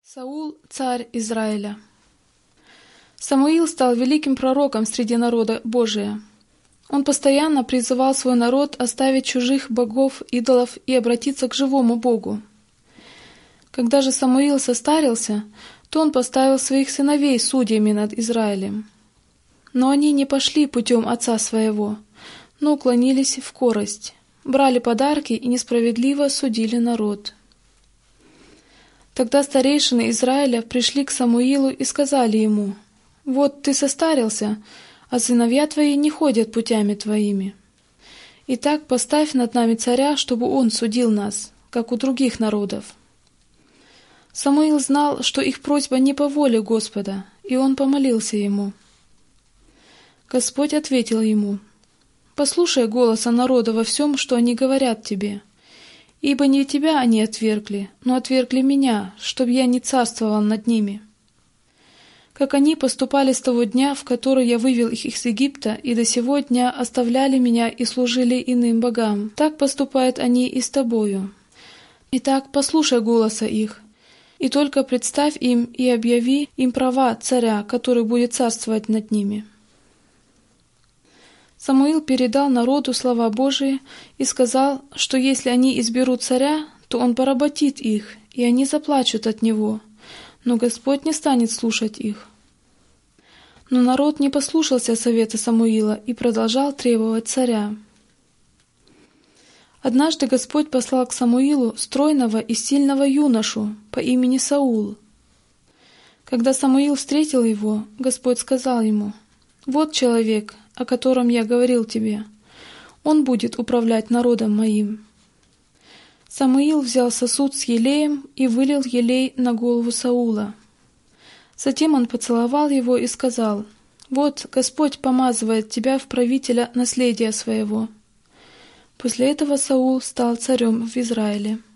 Саул, царь Израиля. Самуил стал великим пророком среди народа Божия. Он постоянно призывал свой народ оставить чужих богов, идолов и обратиться к живому Богу. Когда же Самуил состарился, то он поставил своих сыновей судьями над Израилем. Но они не пошли путем отца своего, но уклонились в корость, брали подарки и несправедливо судили народ. Тогда старейшины Израиля пришли к Самуилу и сказали ему: «Вот ты состарился, а сыновья твои не ходят путями твоими. Итак, поставь над нами царя, чтобы он судил нас, как у других народов». Самуил знал, что их просьба не по воле Господа, и он помолился ему. Господь ответил ему: «Послушай голоса народа во всем, что они говорят тебе. Ибо не тебя они отвергли, но отвергли меня, чтобы я не царствовал над ними. Как они поступали с того дня, в который я вывел их из Египта, и до сего дня оставляли меня и служили иным богам, так поступают они и с тобою. Итак, послушай голоса их, и только представь им и объяви им права царя, который будет царствовать над ними». Самуил передал народу слова Божии и сказал, что если они изберут царя, то он поработит их, и они заплачут от него, но Господь не станет слушать их. Но народ не послушался совета Самуила и продолжал требовать царя. Однажды Господь послал к Самуилу стройного и сильного юношу по имени Саул. Когда Самуил встретил его, Господь сказал ему: «Вот человек, о котором я говорил тебе. Он будет управлять народом моим». Самуил взял сосуд с елеем и вылил елей на голову Саула. Затем он поцеловал его и сказал: «Вот Господь помазывает тебя в правителя наследия своего». После этого Саул стал царем в Израиле.